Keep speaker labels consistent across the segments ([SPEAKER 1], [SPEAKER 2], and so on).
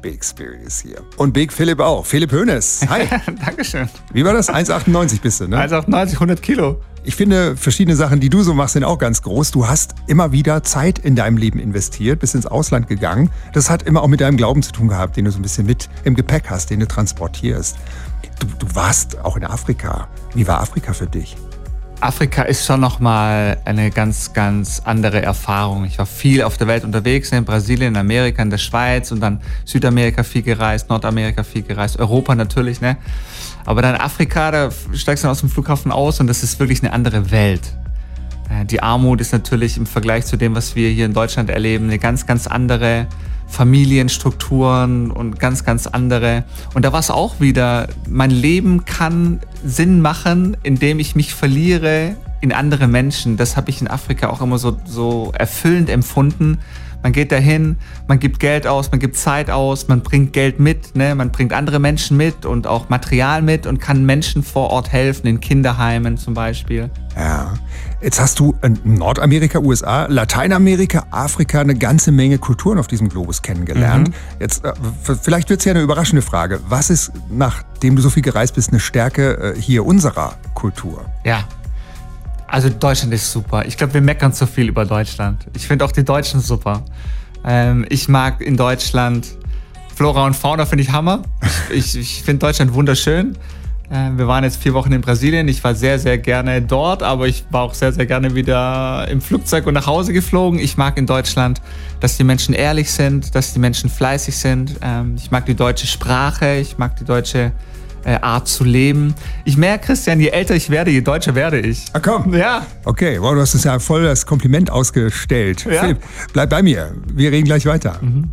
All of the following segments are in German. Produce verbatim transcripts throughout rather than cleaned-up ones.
[SPEAKER 1] Big Spirit ist hier. Und Big Philipp auch. Philipp Hoeneß. Hi.
[SPEAKER 2] Dankeschön.
[SPEAKER 1] Wie war das? eins Komma achtundneunzig bist du, ne?
[SPEAKER 2] eins Komma achtundneunzig, hundert Kilo.
[SPEAKER 1] Ich finde, verschiedene Sachen, die du so machst, sind auch ganz groß. Du hast immer wieder Zeit in deinem Leben investiert, bist ins Ausland gegangen. Das hat immer auch mit deinem Glauben zu tun gehabt, den du so ein bisschen mit im Gepäck hast, den du transportierst. Du, du warst auch in Afrika. Wie war Afrika für dich?
[SPEAKER 2] Afrika ist schon nochmal eine ganz, ganz andere Erfahrung. Ich war viel auf der Welt unterwegs, in Brasilien, in Amerika, in der Schweiz und dann Südamerika viel gereist, Nordamerika viel gereist, Europa natürlich, ne? Aber dann Afrika, da steigst du aus dem Flughafen aus und das ist wirklich eine andere Welt. Die Armut ist natürlich im Vergleich zu dem, was wir hier in Deutschland erleben, eine ganz, ganz andere Familienstrukturen und ganz, ganz andere. Und da war es auch wieder, mein Leben kann Sinn machen, indem ich mich verliere in andere Menschen. Das habe ich in Afrika auch immer so, so erfüllend empfunden. Man geht dahin, man gibt Geld aus, man gibt Zeit aus, man bringt Geld mit, ne? Man bringt andere Menschen mit und auch Material mit und kann Menschen vor Ort helfen, in Kinderheimen zum Beispiel.
[SPEAKER 1] Ja, jetzt hast du in Nordamerika, U S A, Lateinamerika, Afrika eine ganze Menge Kulturen auf diesem Globus kennengelernt. Mhm. Jetzt, vielleicht wird es ja eine überraschende Frage. Was ist, nachdem du so viel gereist bist, eine Stärke hier unserer Kultur?
[SPEAKER 2] Ja. Also Deutschland ist super. Ich glaube, wir meckern zu viel über Deutschland. Ich finde auch die Deutschen super. Ähm, ich mag in Deutschland Flora und Fauna, finde ich Hammer. Ich, ich finde Deutschland wunderschön. Äh, wir waren jetzt vier Wochen in Brasilien. Ich war sehr, sehr gerne dort, aber ich war auch sehr, sehr gerne wieder im Flugzeug und nach Hause geflogen. Ich mag in Deutschland, dass die Menschen ehrlich sind, dass die Menschen fleißig sind. Ähm, ich mag die deutsche Sprache, ich mag die deutsche Art zu leben. Ich merke, Christian, je älter ich werde, je deutscher werde ich.
[SPEAKER 1] Ah komm.
[SPEAKER 2] Ja.
[SPEAKER 1] Okay, wow, du hast uns ja voll das Kompliment ausgestellt.
[SPEAKER 2] Ja.
[SPEAKER 1] Philipp, bleib bei mir. Wir reden gleich weiter.
[SPEAKER 2] Mhm.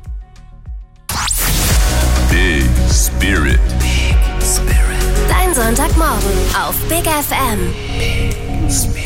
[SPEAKER 3] Big Spirit.
[SPEAKER 4] Big Spirit. Dein Sonntagmorgen auf Big F M. Big Spirit.